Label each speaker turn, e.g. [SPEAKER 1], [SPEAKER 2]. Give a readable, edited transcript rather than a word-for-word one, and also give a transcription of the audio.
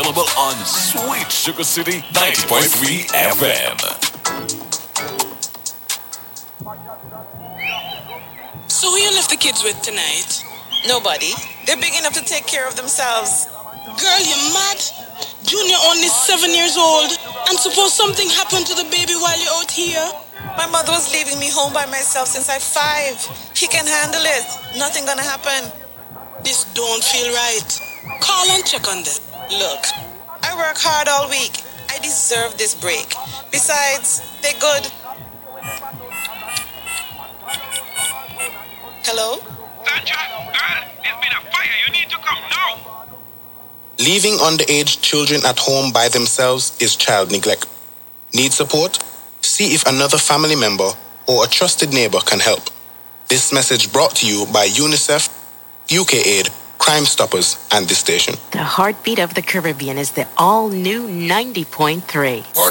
[SPEAKER 1] available on Sweet Sugar City 90.3 FM.
[SPEAKER 2] So who you left the kids with tonight?
[SPEAKER 3] Nobody. They're big enough to take care of themselves.
[SPEAKER 2] Girl, you mad? Junior only 7 years old. And suppose something happened to the baby while you're out here?
[SPEAKER 3] My mother was leaving me home by myself since I'm 5. He can handle it. Nothing gonna happen.
[SPEAKER 2] This don't feel right. Call and check on them.
[SPEAKER 3] Look, I work hard all week. I deserve this break. Besides, they're good. Hello?
[SPEAKER 4] Sandra, girl, there's been a fire. You need to come now.
[SPEAKER 5] Leaving underage children at home by themselves is child neglect. Need support? See if another family member or a trusted neighbor can help. This message brought to you by UNICEF, UKAID, Crime Stoppers, and this station.
[SPEAKER 6] The heartbeat of the Caribbean is the all-new 90.3.